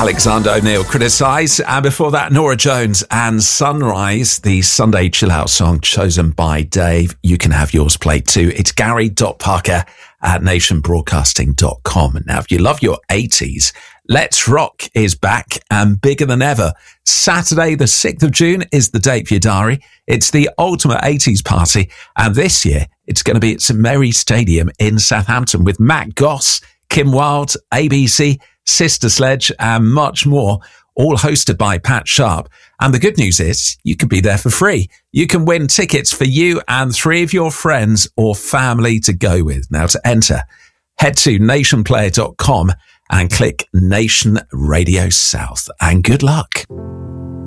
Alexander O'Neal, Criticise. And before that, Norah Jones and Sunrise, the Sunday chill out song chosen by Dave. You can have yours played too. It's gary.parker@nationbroadcasting.com. Now, if you love your 80s, Let's Rock is back and bigger than ever. Saturday, the 6th of June is the date for your diary. It's the ultimate 80s party. And this year, it's going to be at St Mary's Stadium in Southampton with Matt Goss, Kim Wilde, ABC, Sister Sledge, and much more, all hosted by Pat Sharp. And the good news is you can be there for free. You can win tickets for you and 3 of your friends or family to go with. Now, to enter, head to nationplayer.com and click Nation Radio South. And good luck.